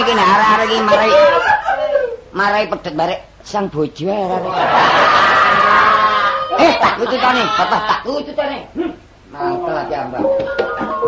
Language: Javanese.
iki nek arek-arek iki marai pedet barek sang bojo arek. Tak tututane, bapak tak tututane. Mangkel ati ambak.